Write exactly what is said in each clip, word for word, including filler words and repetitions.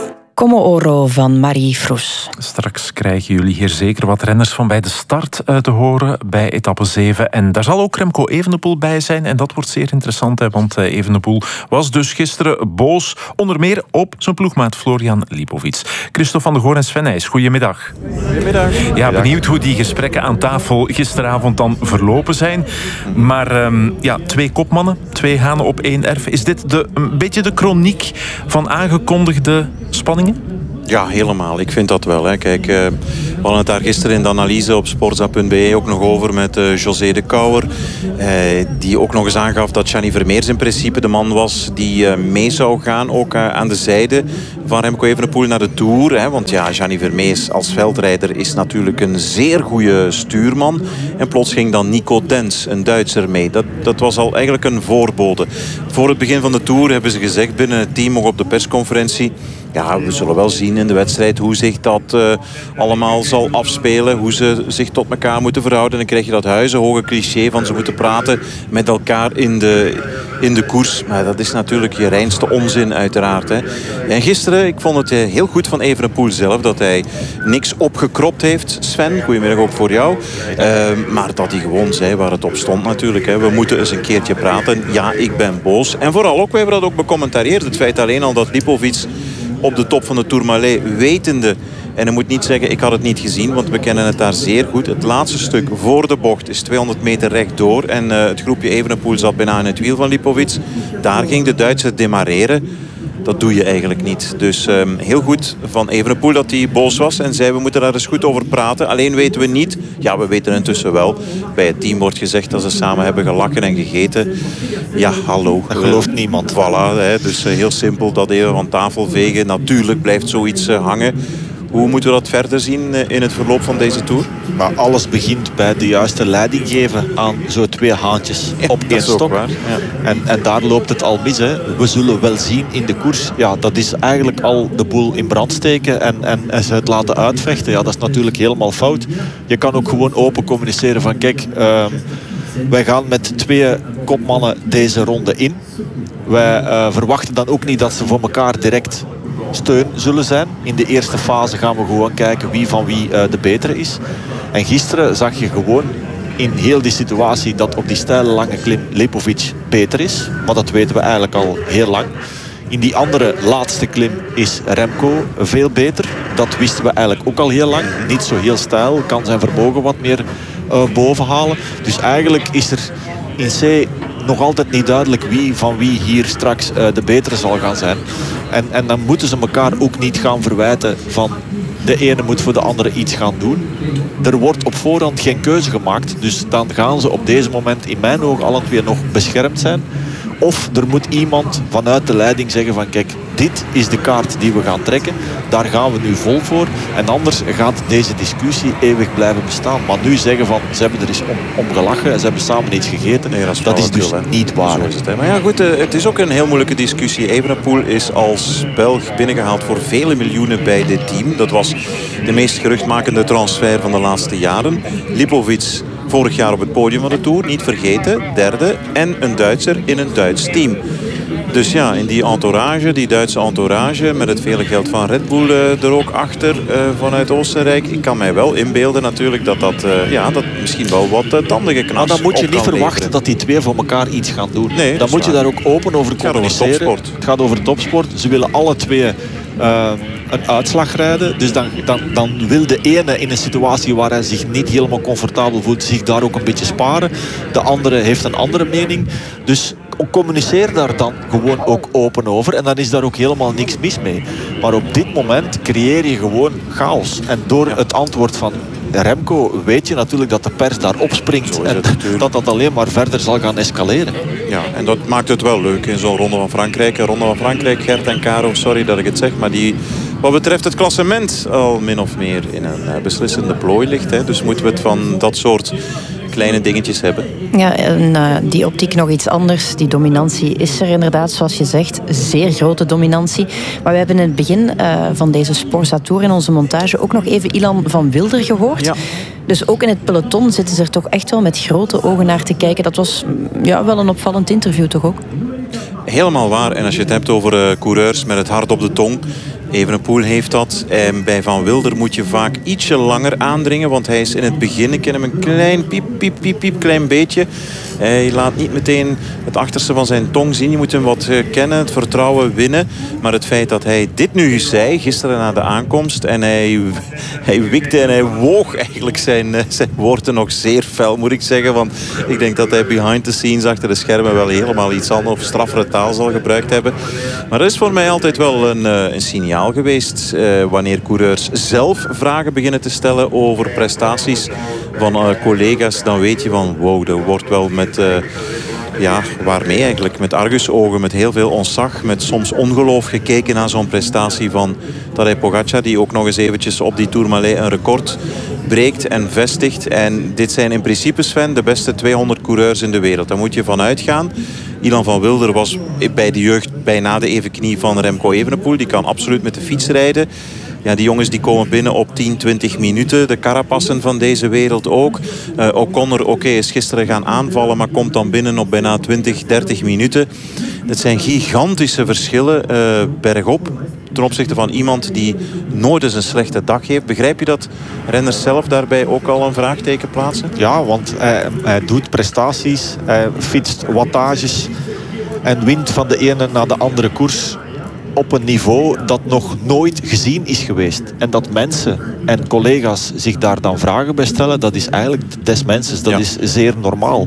Como Oro van Marie Froes. Straks krijgen jullie hier zeker wat renners van bij de start uit te horen bij etappe zeven. En daar zal ook Remco Evenepoel bij zijn. En dat wordt zeer interessant, hè, want Evenepoel was dus gisteren boos. Onder meer op zijn ploegmaat Florian Lipovic. Christophe van de Goor en Sven Nys, goedemiddag. Goedemiddag. Ja, benieuwd hoe die gesprekken aan tafel gisteravond dan verlopen zijn. Maar um, ja, twee kopmannen, twee hanen op één erf. Is dit de, een beetje de chroniek van aangekondigde spanningen? Ja, helemaal. Ik vind dat wel. Hè. Kijk, uh, we hadden het daar gisteren in de analyse op sportza punt be ook nog over met uh, José de Kouwer. Uh, die ook nog eens aangaf dat Gianni Vermeers in principe de man was die uh, mee zou gaan. Ook uh, aan de zijde van Remco Evenepoel naar de Tour. Hè. Want ja, Gianni Vermeers als veldrijder is natuurlijk een zeer goede stuurman. En plots ging dan Nico Denz, een Duitser, mee. Dat, dat was al eigenlijk een voorbode. Voor het begin van de Tour hebben ze gezegd binnen het team, ook op de persconferentie... Ja, we zullen wel zien in de wedstrijd hoe zich dat uh, allemaal zal afspelen. Hoe ze zich tot elkaar moeten verhouden. Dan krijg je dat huizenhoge cliché van ze moeten praten met elkaar in de, in de koers. Maar dat is natuurlijk je reinste onzin uiteraard. Hè. En gisteren, ik vond het heel goed van Evenepoel zelf dat hij niks opgekropt heeft. Sven, goedemiddag ook voor jou. Uh, maar dat hij gewoon zei waar het op stond natuurlijk. Hè. We moeten eens een keertje praten. Ja, ik ben boos. En vooral ook, we hebben dat ook becommentarieerd. Het feit alleen al dat Lipovic op de top van de Tourmalet wetende. En hij moet niet zeggen, ik had het niet gezien, want we kennen het daar zeer goed. Het laatste stuk voor de bocht is tweehonderd meter rechtdoor. En uh, het groepje Evenepoel zat bijna in het wiel van Lipovic. Daar ging de Duitser demareren. Dat doe je eigenlijk niet. Dus um, heel goed van Evenepoel dat hij boos was. En zei, we moeten daar eens goed over praten. Alleen weten we niet. Ja, we weten intussen wel. Bij het team wordt gezegd dat ze samen hebben gelachen en gegeten. Ja, hallo. Dat gelooft uh, niemand. Voilà, hè, dus uh, heel simpel dat even van tafel vegen. Natuurlijk blijft zoiets uh, hangen. Hoe moeten we dat verder zien in het verloop van deze Tour? Maar alles begint bij de juiste leiding geven aan zo'n twee haantjes ja, op één stok. Ja. En, en daar loopt het al mis. Hè. We zullen wel zien in de koers. Ja, dat is eigenlijk al de boel in brand steken en, en, en ze het laten uitvechten. Ja, dat is natuurlijk helemaal fout. Je kan ook gewoon open communiceren van kijk, uh, wij gaan met twee kopmannen deze ronde in. Wij uh, verwachten dan ook niet dat ze voor elkaar direct steun zullen zijn. In de eerste fase gaan we gewoon kijken wie van wie uh, de betere is. En gisteren zag je gewoon in heel die situatie dat op die steile lange klim Lipovic beter is. Maar dat weten we eigenlijk al heel lang. In die andere laatste klim is Remco veel beter. Dat wisten we eigenlijk ook al heel lang. Niet zo heel steil, kan zijn vermogen wat meer uh, bovenhalen. Dus eigenlijk is er in C nog altijd niet duidelijk wie van wie hier straks uh, de betere zal gaan zijn. En, en dan moeten ze elkaar ook niet gaan verwijten van de ene moet voor de andere iets gaan doen. Er wordt op voorhand geen keuze gemaakt. Dus dan gaan ze op deze moment in mijn ogen alle twee nog beschermd zijn. Of er moet iemand vanuit de leiding zeggen van kijk, dit is de kaart die we gaan trekken. Daar gaan we nu vol voor. En anders gaat deze discussie eeuwig blijven bestaan. Maar nu zeggen van ze hebben er eens om, om gelachen en ze hebben samen iets gegeten. Nee, dat is, dat is dus veel, niet waar. Is het, maar ja goed, het is ook een heel moeilijke discussie. Evenepoel is als Belg binnengehaald voor vele miljoenen bij dit team. Dat was de meest geruchtmakende transfer van de laatste jaren. Lipovic vorig jaar op het podium van de Tour, niet vergeten, derde. En een Duitser in een Duits team. Dus ja, in die entourage, die Duitse entourage, met het vele geld van Red Bull uh, er ook achter uh, vanuit Oostenrijk. Ik kan mij wel inbeelden natuurlijk dat dat, uh, ja, dat misschien wel wat uh, tanden geknast. Maar dan moet je niet verwachten leveren. Dat die twee voor elkaar iets gaan doen. Nee, dan moet je daar ook open over het communiceren. Gaat over topsport. Het gaat over topsport. Ze willen alle twee Uh, een uitslag rijden. Dus dan, dan, dan wil de ene in een situatie waar hij zich niet helemaal comfortabel voelt, zich daar ook een beetje sparen. De andere heeft een andere mening. Dus communiceer daar dan gewoon ook open over. En dan is daar ook helemaal niks mis mee. Maar op dit moment creëer je gewoon chaos. En door ja. het antwoord van Remco weet je natuurlijk dat de pers daar opspringt. En dat dat alleen maar verder zal gaan escaleren. Ja, en dat maakt het wel leuk in zo'n Ronde van Frankrijk. Een Ronde van Frankrijk, Gert en Caro, sorry dat ik het zeg, maar die wat betreft het klassement al min of meer in een beslissende plooi ligt. Hè. Dus moeten we het van dat soort kleine dingetjes hebben. Ja, en uh, die optiek nog iets anders. Die dominantie is er inderdaad, zoals je zegt. Zeer grote dominantie. Maar we hebben in het begin uh, van deze Sporza Tour in onze montage ook nog even Ilan van Wilder gehoord. Ja. Dus ook in het peloton zitten ze er toch echt wel met grote ogen naar te kijken. Dat was ja, wel een opvallend interview toch ook? Helemaal waar. En als je het hebt over uh, coureurs met het hart op de tong. Evenepoel heeft dat. En bij Van Wilder moet je vaak ietsje langer aandringen. Want hij is in het begin, ik ken hem een klein piep, piep, piep, piep, klein beetje. Hij laat niet meteen het achterste van zijn tong zien. Je moet hem wat kennen, het vertrouwen winnen. Maar het feit dat hij dit nu zei, gisteren na de aankomst. En hij, hij wikte en hij woog eigenlijk zijn, zijn woorden nog zeer fel, moet ik zeggen. Want ik denk dat hij behind the scenes, achter de schermen, wel helemaal iets anders of straffere taal zal gebruikt hebben. Maar dat is voor mij altijd wel een, een signaal geweest. Uh, wanneer coureurs zelf vragen beginnen te stellen over prestaties van uh, collega's, dan weet je van wow, er wordt wel met... Uh, ja, waarmee eigenlijk? Met argusogen, met heel veel ontzag, met soms ongeloof gekeken naar zo'n prestatie van Tadej Pogacar, die ook nog eens eventjes op die Tourmalet een record breekt en vestigt. En dit zijn in principe, Sven, de beste tweehonderd coureurs in de wereld. Daar moet je van uitgaan. Ilan van Wilder was bij de jeugd bijna de evenknie van Remco Evenepoel. Die kan absoluut met de fiets rijden. Ja, die jongens die komen binnen op tien, twintig minuten. De Carapassen van deze wereld ook. Uh, O'Connor, oké, okay, is gisteren gaan aanvallen, maar komt dan binnen op bijna twintig, dertig minuten. Dat zijn gigantische verschillen uh, bergop ten opzichte van iemand die nooit eens een slechte dag heeft. Begrijp je dat renners zelf daarbij ook al een vraagteken plaatsen? Ja, want hij, hij doet prestaties, hij fietst wattages en wint van de ene naar de andere koers op een niveau dat nog nooit gezien is geweest. En dat mensen en collega's zich daar dan vragen bij stellen, dat is eigenlijk des mensens. Dat ja. is zeer normaal.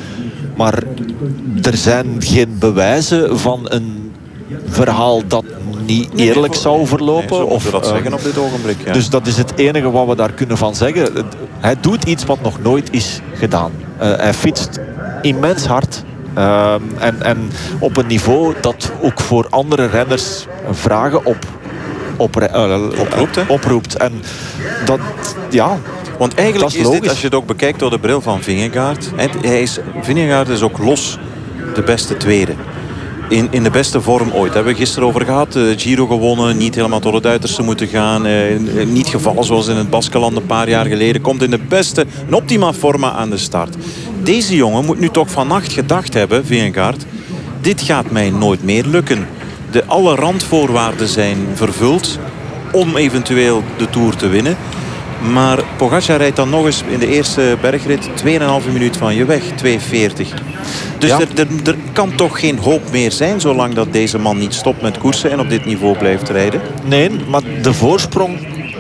Maar er zijn geen bewijzen van een verhaal dat niet eerlijk nee, zou verlopen. Nee, of dat zeggen op dit ogenblik. Ja. Dus dat is het enige wat we daar kunnen van zeggen. Hij doet iets wat nog nooit is gedaan. Uh, hij fietst immens hard. Uh, en, en op een niveau dat ook voor andere renners vragen op, op, uh, oproept. Hè? oproept. En dat, ja... Want eigenlijk is, is logisch. dit, als je het ook bekijkt door de bril van Vingegaard... Hij is, Vingegaard is ook los de beste tweede. In, in de beste vorm ooit. Daar hebben we gisteren over gehad. Uh, Giro gewonnen, niet helemaal tot het uiterste moeten gaan. Uh, niet gevallen zoals in het Baskeland een paar jaar geleden. Komt in de beste, een optima forma aan de start. Deze jongen moet nu toch vannacht gedacht hebben, Vingegaard, dit gaat mij nooit meer lukken. De alle randvoorwaarden zijn vervuld om eventueel de Tour te winnen. Maar Pogacar rijdt dan nog eens in de eerste bergrit twee komma vijf minuut van je weg, twee veertig. Dus ja. er, er, er kan toch geen hoop meer zijn zolang dat deze man niet stopt met koersen en op dit niveau blijft rijden? Nee, maar de voorsprong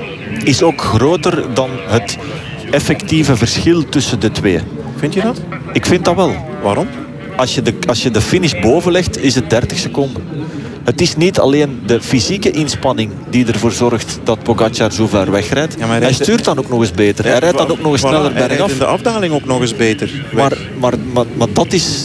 is ook groter dan het effectieve verschil tussen de twee. Vind je dat? Ik vind dat wel. Waarom? Als je de, als je de finish boven legt, is het dertig seconden. Het is niet alleen de fysieke inspanning die ervoor zorgt dat Pogacar zo ver wegrijdt. Ja, hij, hij stuurt dan ook nog eens beter. Ja, hij rijdt dan ook nog eens sneller voilà, bergaf. Hij rijdt in de afdaling ook nog eens beter. Maar, maar, maar, maar dat is...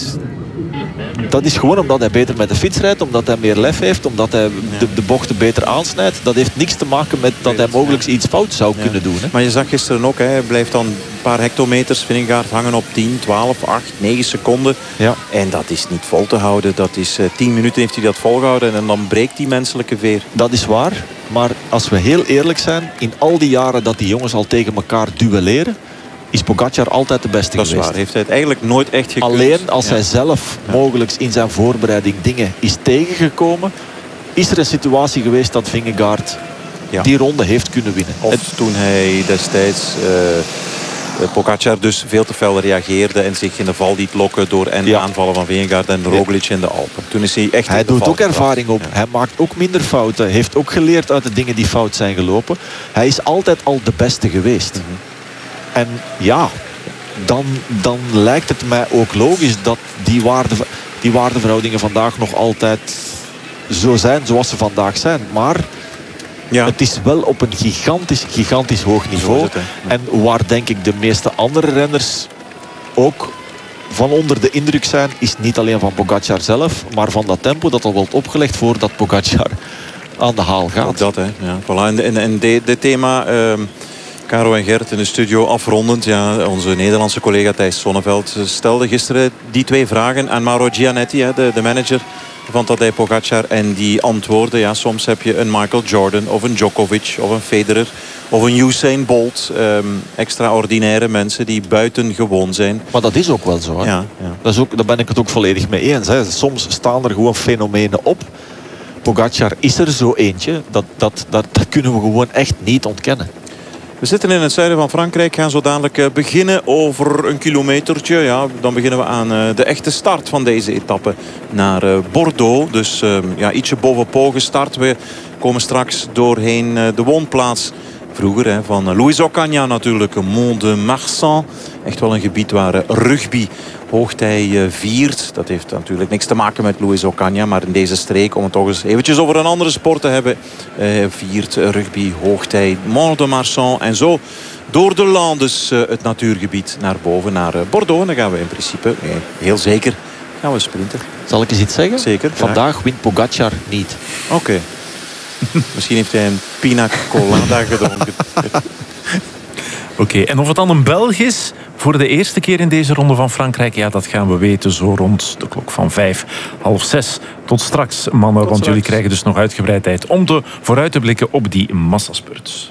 Dat is gewoon omdat hij beter met de fiets rijdt, omdat hij meer lef heeft, omdat hij de, de bochten beter aansnijdt. Dat heeft niks te maken met dat hij mogelijk iets fout zou ja. kunnen doen. Hè. Maar je zag gisteren ook, hè, hij blijft dan een paar hectometers, Vingegaard, hangen op tien, twaalf, acht, negen seconden. Ja. En dat is niet vol te houden. Dat is uh, tien minuten heeft hij dat volgehouden en dan breekt die menselijke veer. Dat is waar, maar als we heel eerlijk zijn, in al die jaren dat die jongens al tegen elkaar duelleren, is Pogacar altijd de beste dat geweest. Dat is waar. Heeft hij het eigenlijk nooit echt gekund. Alleen als ja. hij zelf ja. mogelijk in zijn voorbereiding dingen is tegengekomen, is er een situatie geweest dat Vingegaard ja. die ronde heeft kunnen winnen. Of het... toen hij destijds uh, Pogacar dus veel te fel reageerde en zich in de val liet lokken door en ja. aanvallen van Vingegaard en Roglic in de Alpen. Toen is hij echt Hij doet val ook ervaring op. Ja. Hij maakt ook minder fouten. Heeft ook geleerd uit de dingen die fout zijn gelopen. Hij is altijd al de beste geweest. Mm-hmm. En ja, dan, dan lijkt het mij ook logisch dat die, waarde, die waardeverhoudingen vandaag nog altijd zo zijn zoals ze vandaag zijn. Maar ja. het is wel op een gigantisch, gigantisch hoog niveau. Het, ja. En waar denk ik de meeste andere renners ook van onder de indruk zijn, is niet alleen van Pogacar zelf, maar van dat tempo dat al wordt opgelegd voordat Pogacar aan de haal gaat. Ook dat, hè. Ja, voilà. En, en dit thema... Uh... Caro en Gert in de studio afrondend. Ja, onze Nederlandse collega Thijs Sonneveld stelde gisteren die twee vragen aan Mauro Gianetti, de, de manager van Tadej Pogacar. En die antwoordde, ja, soms heb je een Michael Jordan of een Djokovic of een Federer of een Usain Bolt. Um, extraordinaire mensen die buitengewoon zijn. Maar dat is ook wel zo. Hè? Ja, ja. Dat is ook, daar ben ik het ook volledig mee eens. Hè. Soms staan er gewoon fenomenen op Pogacar is er zo eentje. Dat, dat, dat, dat kunnen we gewoon echt niet ontkennen. We zitten in het zuiden van Frankrijk. Gaan zo dadelijk beginnen over een kilometertje. Ja, dan beginnen we aan de echte start van deze etappe naar Bordeaux. Dus ja, ietsje boven Pau gestart. We komen straks doorheen de woonplaats. Vroeger hè, van Louis Ocaña natuurlijk. Mont de Marsan. Echt wel een gebied waar rugby hoogtij viert. Dat heeft natuurlijk niks te maken met Louis Ocaña. Maar in deze streek, om het toch eens eventjes over een andere sport te hebben, eh, viert rugby hoogtij Mont de Marsan. En zo door de Landes, eh, het natuurgebied, naar boven, naar eh, Bordeaux. En dan gaan we in principe, eh, heel zeker, gaan we sprinten. Zal ik eens iets zeggen? Zeker. Vandaag wint Pogacar niet. Oké. Okay. Misschien heeft hij een pina colada gedronken. Oké, okay, en of het dan een Belg is voor de eerste keer in deze ronde van Frankrijk, ja, dat gaan we weten zo rond de klok van vijf, half zes. Tot straks, mannen, Tot want straks. Jullie krijgen dus nog uitgebreid tijd om te vooruit te blikken op die massaspurt.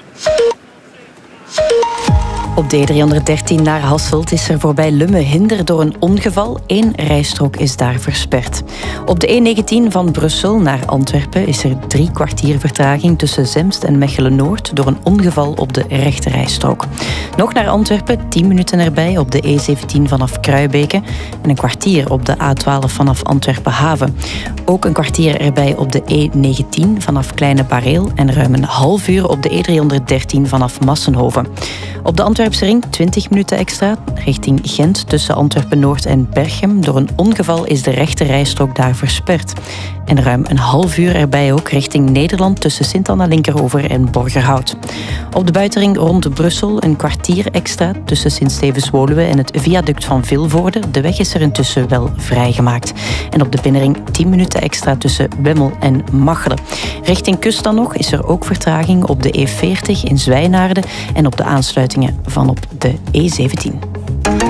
Op de E driehonderddertien naar Hasselt is er voorbij Lumme hinder door een ongeval. Eén rijstrook is daar versperd. Op de E negentien van Brussel naar Antwerpen is er drie kwartier vertraging tussen Zemst en Mechelen-Noord door een ongeval op de rechte rijstrook. Nog naar Antwerpen, tien minuten erbij op de E zeventien vanaf Kruibeke en een kwartier op de A twaalf vanaf Antwerpen-Haven. Ook een kwartier erbij op de E negentien vanaf Kleine Bareel en ruim een half uur op de E driehonderddertien vanaf Massenhoven. Op de Antwerpse ring twintig minuten extra richting Gent tussen Antwerpen-Noord en Berchem. Door een ongeval is de rechte rijstrook daar versperd. En ruim een half uur erbij ook richting Nederland tussen Sint-Anna-Linkeroever en Borgerhout. Op de buitenring rond Brussel een kwartier extra tussen Sint-Stevens-Woluwe en het viaduct van Vilvoorde. De weg is er intussen wel vrijgemaakt. En op de binnenring tien minuten extra tussen Bemmel en Machelen. Richting kust dan nog is er ook vertraging op de E veertig in Zwijnaarden en op de aansluitingen van op de E zeventien.